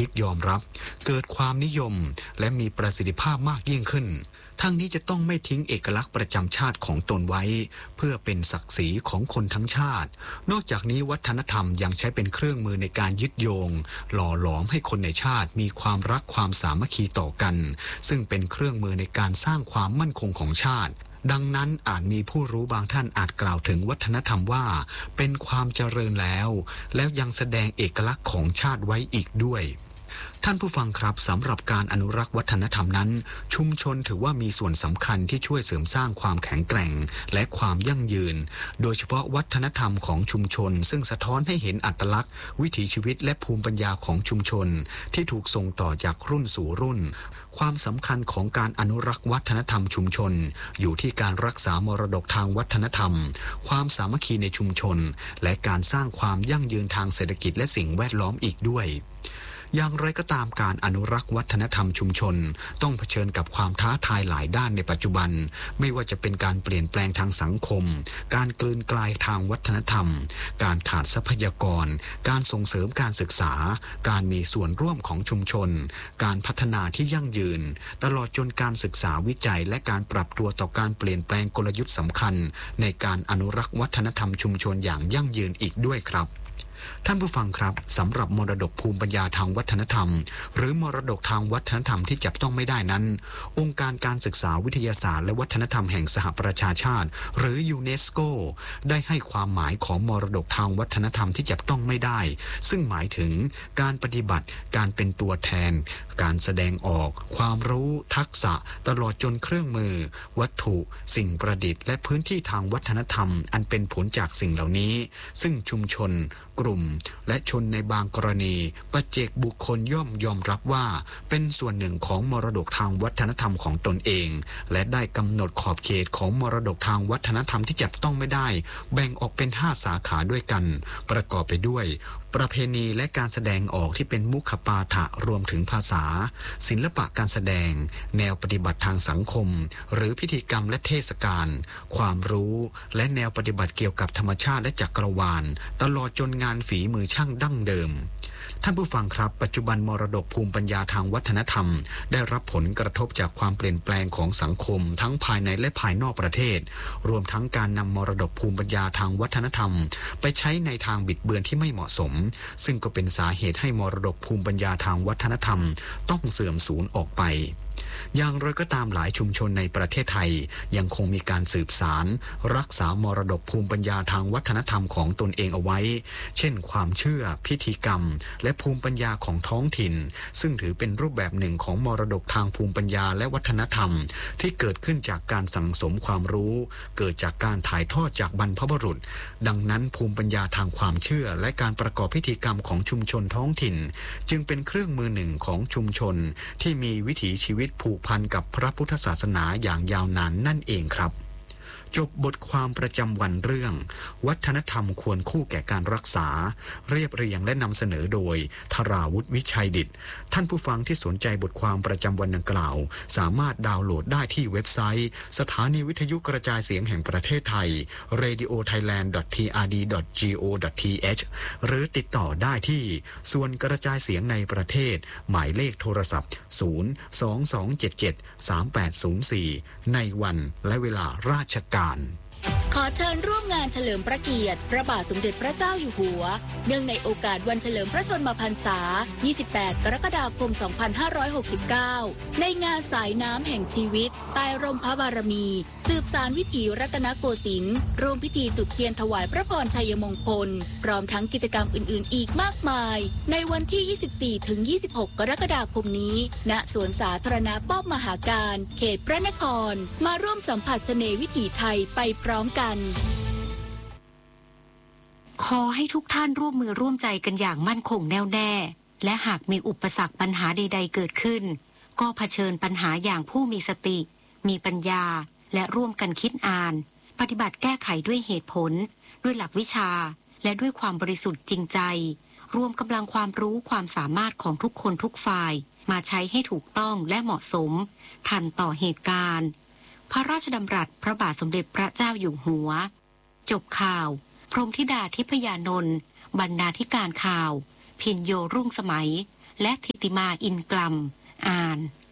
ชิกยอมรับเกิดความนิยมและมีประสิทธิภาพมากยิ่งขึ้นทั้งนี้จะต้องไม่ทิ้งเอกลักษณ์ประจำชาติของตนไว้เพื่อเป็นศักดิ์ศรีของคนทั้งชาตินอกจากนี้วัฒนธรรมยังใช้เป็นเครื่องมือในการยึดโยงหล่อหลอมให้คนในชาติมีความรักความสามัคคีต่อกันซึ่งเป็นเครื่องมือในการสร้างความมั่นคงของชาติดังนั้นอาจมีผู้รู้บางท่านอาจกล่าวถึงวัฒนธรรมว่าเป็นความเจริญแล้วยังแสดงเอกลักษณ์ของชาติไว้อีกด้วยท่านผู้ฟังครับสำหรับการอนุรักษ์วัฒนธรรมนั้นชุมชนถือว่ามีส่วนสำคัญที่ช่วยเสริมสร้างความแข็งแกร่งและความยั่งยืนโดยเฉพาะวัฒนธรรมของชุมชนซึ่งสะท้อนให้เห็นอัตลักษณ์วิถีชีวิตและภูมิปัญญาของชุมชนที่ถูกส่งต่อจากรุ่นสู่รุ่นความสำคัญของการอนุรักษ์วัฒนธรรมชุมชนอยู่ที่การรักษามรดกทางวัฒนธรรมความสามัคคีในชุมชนและการสร้างความยั่งยืนทางเศรษฐกิจและสิ่งแวดล้อมอีกด้วยอย่างไรก็ตามการอนุรักษ์วัฒนธรรมชุมชนต้องเผชิญกับความท้าทายหลายด้านในปัจจุบันไม่ว่าจะเป็นการเปลี่ยนแปลงทางสังคมการกลืนกลายทางวัฒนธรรมการขาดทรัพยากรการส่งเสริมการศึกษาการมีส่วนร่วมของชุมชนการพัฒนาที่ยั่งยืนตลอดจนการศึกษาวิจัยและการปรับตัวต่อการเปลี่ยนแปลงกลยุทธ์สำคัญในการอนุรักษ์วัฒนธรรมชุมชนอย่างยั่งยืนอีกด้วยครับท่านผู้ฟังครับสำหรับมรดกภูมิปัญญาทางวัฒนธรรมหรือมรดกทางวัฒนธรรมที่จับต้องไม่ได้นั้นองค์การการศึกษาวิทยาศาสตร์และวัฒนธรรมแห่งสหประชาชาติหรือยูเนสโกได้ให้ความหมายของมรดกทางวัฒนธรรมที่จับต้องไม่ได้ซึ่งหมายถึงการปฏิบัติการเป็นตัวแทนการแสดงออกความรู้ทักษะตลอดจนเครื่องมือวัตถุสิ่งประดิษฐ์และพื้นที่ทางวัฒนธรรมอันเป็นผลจากสิ่งเหล่านี้ซึ่งชุมชนกลุ่มและชนในบางกรณีปัจเจกบุคคลย่อมยอมรับว่าเป็นส่วนหนึ่งของมรดกทางวัฒนธรรมของตนเองและได้กำหนดขอบเขตของมรดกทางวัฒนธรรมที่จับต้องไม่ได้แบ่งออกเป็น5สาขาด้วยกันประกอบไปด้วยประเพณีและการแสดงออกที่เป็นมุขปาฐะรวมถึงภาษาศิลปะการแสดงแนวปฏิบัติทางสังคมหรือพิธีกรรมและเทศกาลความรู้และแนวปฏิบัติเกี่ยวกับธรรมชาติและจักรวาลตลอดจนงานฝีมือช่างดั้งเดิมท่านผู้ฟังครับปัจจุบันมรดกภูมิปัญญาทางวัฒนธรรมได้รับผลกระทบจากความเปลี่ยนแปลงของสังคมทั้งภายในและภายนอกประเทศรวมทั้งการนำมรดกภูมิปัญญาทางวัฒนธรรมไปใช้ในทางบิดเบือนที่ไม่เหมาะสมซึ่งก็เป็นสาเหตุให้มรดกภูมิปัญญาทางวัฒนธรรมต้องเสื่อมสูญออกไปอย่างไรก็ตามหลายชุมชนในประเทศไทยยังคงมีการสืบสานรักษามรดกภูมิปัญญาทางวัฒนธรรมของตนเองเอาไว้เช่นความเชื่อพิธีกรรมและภูมิปัญญาของท้องถิ่นซึ่งถือเป็นรูปแบบหนึ่งของมรดกทางภูมิปัญญาและวัฒนธรรมที่เกิดขึ้นจากการสั่งสมความรู้เกิดจากการถ่ายทอดจากบรรพบุรุษดังนั้นภูมิปัญญาทางความเชื่อและการประกอบพิธีกรรมของชุมชนท้องถิ่นจึงเป็นเครื่องมือหนึ่งของชุมชนที่มีวิถีชีวิตผูกพันกับพระพุทธศาสนาอย่างยาวนานนั่นเองครับจบบทความประจำวันเรื่องวัฒนธรรมควรคู่แก่การรักษาเรียบเรียงและนำเสนอโดยธราวุฒิวิชัยดิษฐ์ท่านผู้ฟังที่สนใจบทความประจำวันดังกล่าวสามารถดาวน์โหลดได้ที่เว็บไซต์สถานีวิทยุกระจายเสียงแห่งประเทศไทย radiothailand.prd.go.th หรือติดต่อได้ที่ส่วนกระจายเสียงในประเทศหมายเลขโทรศัพท์022773804ในวันและเวลาราชการขอเชิญร่วมงานเฉลิมพระเกียรติพระบาทสมเด็จพระเจ้าอยู่หัวเนื่องในโอกาสวันเฉลิมพระชนมพรรษา 28 กรกฎาคม 2569 ในงานสายน้ำแห่งชีวิตใต้ร่มพระบารมีสืบสานวิถีรัตนโกสินทร์ร่วมพิธีจุดเทียนถวายพระพรชัยมงคลพร้อมทั้งกิจกรรมอื่นๆอีกมากมายในวันที่ 24-26 กรกฎาคมนี้ณสวนสาธารณะป้อมมหาการเขตพระนครมาร่วมสัมผัสเสน่ห์วิถีไทยไปพร้อมกันขอให้ทุกท่านร่วมมือร่วมใจกันอย่างมั่นคงแน่วแน่และหากมีอุปสรรคปัญหาใดๆเกิดขึ้นก็เผชิญปัญหาอย่างผู้มีสติมีปัญญาและร่วมกันคิดอ่านปฏิบัติแก้ไขด้วยเหตุผลด้วยหลักวิชาและด้วยความบริสุทธิ์จริงใจรวมกำลังความรู้ความสามารถของทุกคนทุกฝ่ายมาใช้ให้ถูกต้องและเหมาะสมทันต่อเหตุการณ์พระราชดำรัสพระบาทสมเด็จพระเจ้าอยู่หัวจบข่าวพรหมธิดาทิพยานนท์บรรณาธิการข่าวพินโยรุ่งสมัยและธิติมาอินกลัมอ่าน